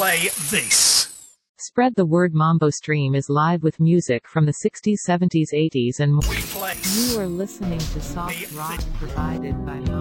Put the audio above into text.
play this. Spread the word. Mambo Stream is live with music from the 60s, 70s, 80s and more. We place. You are listening to soft rock provided by Mambo.